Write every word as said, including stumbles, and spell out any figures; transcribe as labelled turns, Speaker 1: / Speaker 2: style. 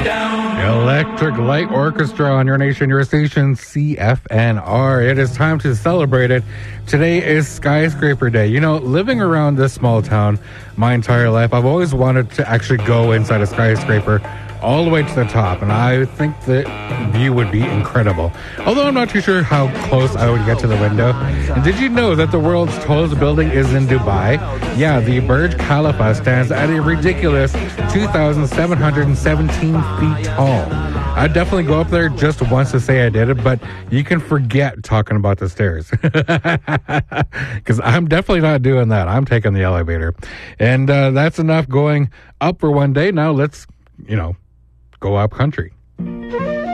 Speaker 1: Electric Light Orchestra on your nation, your station, C F N R. It is time to celebrate it. Today is Skyscraper Day. You know, living around this small town my entire life, I've always wanted to actually go inside a skyscraper all the way to the top, and I think the view would be incredible. Although I'm not too sure how close I would get to the window. And did you know that the world's tallest building is in Dubai? Yeah, the Burj Khalifa stands at a ridiculous two thousand seven hundred seventeen feet tall. I'd definitely go up there just once to say I did it, but you can forget talking about the stairs. Because I'm definitely not doing that. I'm taking the elevator. And uh, that's enough going up for one day. Now let's, you know, go up country.